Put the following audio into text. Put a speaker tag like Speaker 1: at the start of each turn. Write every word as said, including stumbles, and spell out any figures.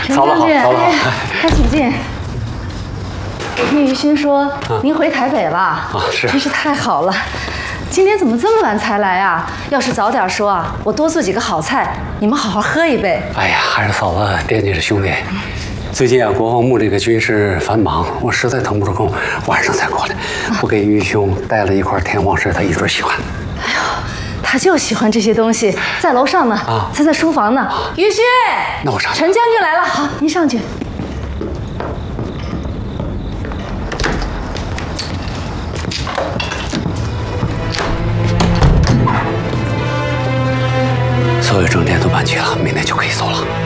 Speaker 1: 曹老好，曹老好，
Speaker 2: 快请进。听于勋说，您回台北了啊？
Speaker 1: 是，
Speaker 2: 真是太好了。今天怎么这么晚才来啊？要是早点说啊，我多做几个好菜，你们好好喝一杯。
Speaker 1: 哎呀，还是嫂子惦记着兄弟。最近啊，国防部这个军事繁忙，我实在腾不出空，晚上才过来。我给于兄带了一块天皇石，他一准喜欢。
Speaker 2: 哎呦，他就喜欢这些东西，在楼上呢，啊，他在书房呢。于勋，
Speaker 1: 那我上去。
Speaker 2: 陈将军来了，好，您上去。
Speaker 1: 所有证件都办齐了，明天就可以走了。